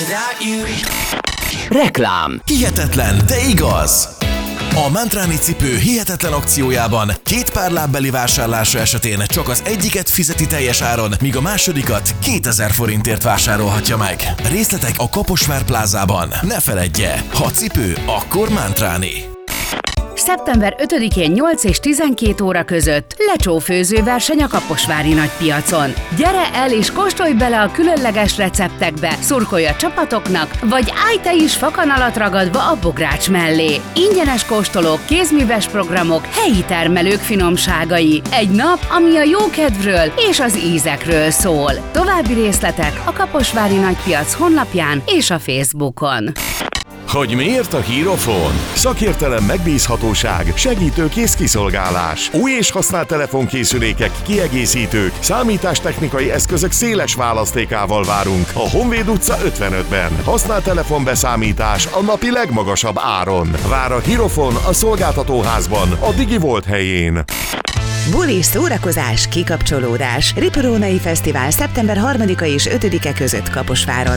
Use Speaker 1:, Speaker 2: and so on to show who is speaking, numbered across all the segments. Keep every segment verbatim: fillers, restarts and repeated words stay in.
Speaker 1: Reklám.
Speaker 2: Hihetetlen, de igaz! A Mantráni cipő hihetetlen akciójában két pár lábbeli vásárlása esetén csak az egyiket fizeti teljes áron, míg a másodikat kétezer forintért vásárolhatja meg. Részletek a Kaposvár plázában. Ne feledje, ha cipő, akkor Mantráni.
Speaker 3: szeptember ötödikén nyolc és tizenkét óra között lecsófőző verseny a kaposvári nagypiacon. Gyere el és kóstolj bele a különleges receptekbe, szurkolj a csapatoknak, vagy állj te is fakanalat ragadva a bogrács mellé. Ingyenes kóstolók, kézműves programok, helyi termelők finomságai. Egy nap, ami a jókedvről és az ízekről szól. További részletek a Kaposvári Nagypiac honlapján és a Facebookon.
Speaker 4: Hogy miért a Hírofon? Szakértelem, megbízhatóság, segítőkész kiszolgálás. Új és használt telefonkészülékek, kiegészítők, számítástechnikai eszközök széles választékával várunk a Honvéd utca ötvenötben. Használt telefonbeszámítás a napi legmagasabb áron. Vár a Hírofon a szolgáltatóházban, a DigiVolt helyén.
Speaker 5: Buli, szórakozás, kikapcsolódás. Riparónai Fesztivál szeptember harmadika és ötödike között Kaposváron.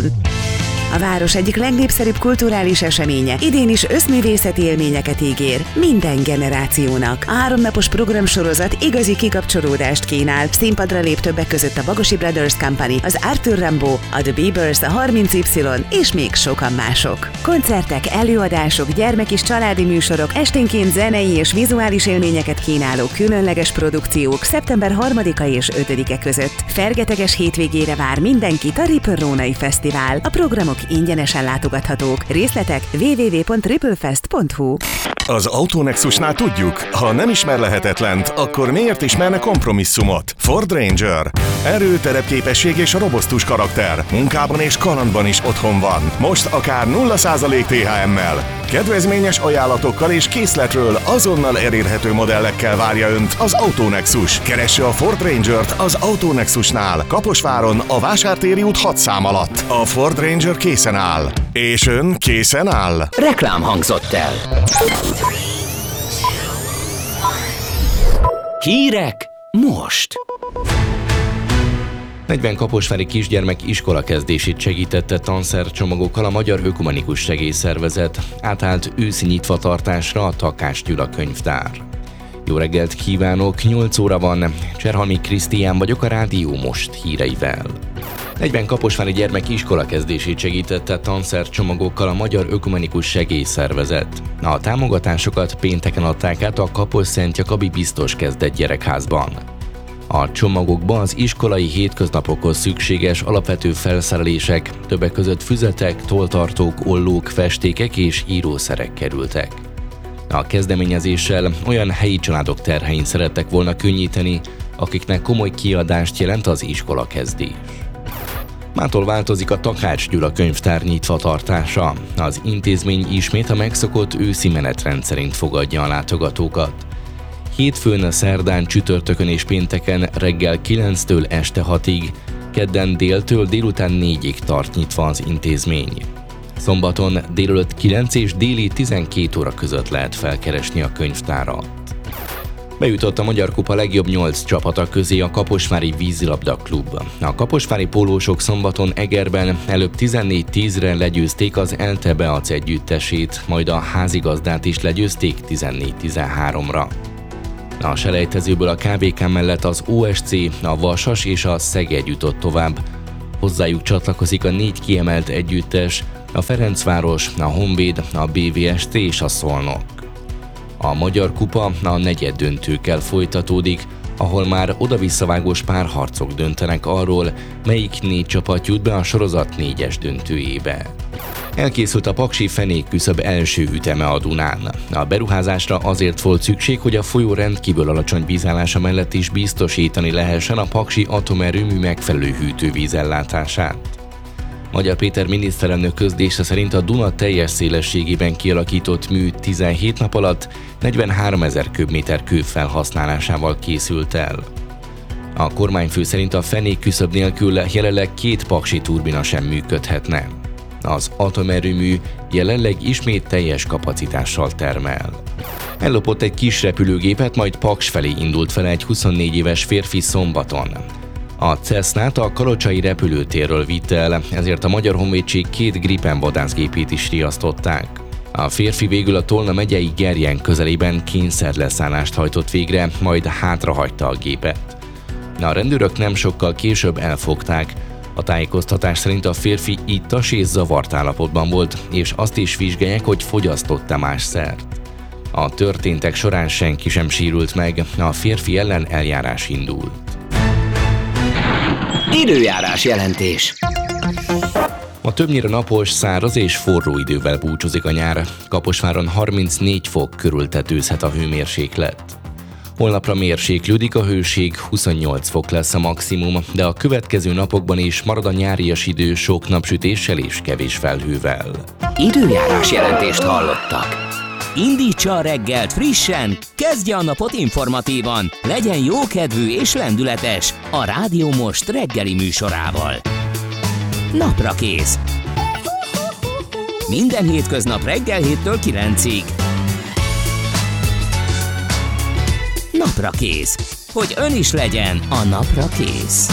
Speaker 5: A város egyik legnépszerűbb kulturális eseménye idén is összművészeti élményeket ígér minden generációnak. A háromnapos programsorozat igazi kikapcsolódást kínál. Színpadra lép többek között a Bagosi Brothers Company, az Arthur Rimbaud, a The Beavers, a harminc Y és még sokan mások. Koncertek, előadások, gyermek- és családi műsorok, esténként zenei és vizuális élményeket kínáló különleges produkciók szeptember harmadika és ötödike között. Fergeteges hétvégére vár mindenkit a Riparónai Fesztivál. A programok ingyenesen látogathatók. Részletek double-u double-u double-u pont ripplefest pont hu.
Speaker 4: Az Autonexusnál tudjuk, ha nem ismer lehetetlent, akkor miért ismerne kompromisszumot? Ford Ranger. Erő, terepképesség és robosztus karakter. Munkában és kalandban is otthon van. Most akár nulla százalék té há emmel. Kedvezményes ajánlatokkal és készletről azonnal elérhető modellekkel várja Önt az Autonexus. Keresse a Ford Rangert az Autonexusnál, Kaposváron, a Vásártéri út hat szám alatt. A Ford Ranger készen áll. És Ön készen áll?
Speaker 1: Reklám hangzott el. Hírek most.
Speaker 6: negyven kaposvári kisgyermek iskolakezdését segítette tanszercsomagokkal a Magyar Ökumenikus Segélyszervezet, átállt őszi nyitvatartásra a Takács Gyula könyvtár. Jó reggelt kívánok, nyolc óra van, Cserhalmi Krisztián vagyok a Rádió Most híreivel. negyven kaposvári gyermek iskolakezdését segítette tanszercsomagokkal a Magyar Ökumenikus Segélyszervezet. A támogatásokat pénteken adták át a Kaposszent Jakabi Biztos Kezdett Gyerekházban. A csomagokba az iskolai hétköznapokhoz szükséges alapvető felszerelések, többek között füzetek, tolltartók, ollók, festékek és írószerek kerültek. A kezdeményezéssel olyan helyi családok terhein szerettek volna könnyíteni, akiknek komoly kiadást jelent az iskolakezdés. Mától változik a Takács Gyula könyvtár nyitvatartása. Az intézmény ismét a megszokott őszi menetrend szerint fogadja a látogatókat. Hétfőn, szerdán, csütörtökön és pénteken reggel kilenctől este hatig, kedden déltől délután négyig tart nyitva az intézmény. Szombaton délelőtt kilenc és déli tizenkét óra között lehet felkeresni a könyvtárat. Bejutott a Magyar Kupa legjobb nyolc csapata közé a Kaposvári Vízilabda Klub. A kaposvári pólósok szombaton Egerben előbb tizennégy tízre legyőzték az ELTE Beac együttesét, majd a házigazdát is legyőzték tizennégy tizenháromra. A selejtezőből a ká vé ká mellett az o es cé, a Vasas és a Szeged jutott tovább. Hozzájuk csatlakozik a négy kiemelt együttes, a Ferencváros, a Honvéd, a bé vé es té és a Szolnok. A Magyar Kupa a negyeddöntőkkel folytatódik, ahol már oda-visszavágós párharcok döntenek arról, melyik négy csapat jut be a sorozat négyes döntőjébe. Elkészült a paksi fenékküszöb első üteme a Dunán. A beruházásra azért volt szükség, hogy a folyó rendkívül alacsony vízállása mellett is biztosítani lehessen a paksi atomerőmű megfelelő hűtővízellátását. Magyar Péter miniszterelnök közlése szerint a Duna teljes szélességében kialakított mű tizenhét nap alatt negyvenháromezer köbméter kő felhasználásával készült el. A kormányfő szerint a fenékküszöb nélkül jelenleg két paksi turbina sem működhetne. Az atomerőmű jelenleg ismét teljes kapacitással termel. Ellopott egy kis repülőgépet, majd Paks felé indult fel egy huszonnégy éves férfi szombaton. A Cessnát a kalocsai repülőtérről vitte el, ezért a Magyar Honvédség két Gripen vadászgépét is riasztották. A férfi végül a Tolna megyei Gerjen közelében kényszerleszállást hajtott végre, majd hátrahagyta a gépet. A rendőrök nem sokkal később elfogták. A tájékoztatás szerint a férfi ittas és zavart állapotban volt, és azt is vizsgálják, hogy fogyasztott-e más szert. A történtek során senki sem sérült meg, a férfi ellen eljárás indult.
Speaker 1: Időjárás jelentés.
Speaker 6: Ma többnyire napos, száraz és forró idővel búcsúzik a nyár. Kaposváron harmincnégy fok körül tetőzhet a hőmérséklet. Holnapra mérséklődik a hőség, huszonnyolc fok lesz a maximum, de a következő napokban is marad a nyárias idő sok napsütéssel és kevés felhővel.
Speaker 1: Időjárás jelentést hallottak. Indítsa a reggelt frissen, kezdje a napot informatívan, legyen jókedvű és lendületes a Rádió Most reggeli műsorával. Naprakész. Minden hétköznap reggel héttől kilencig. Naprakész. Hogy ön is legyen a napra kész.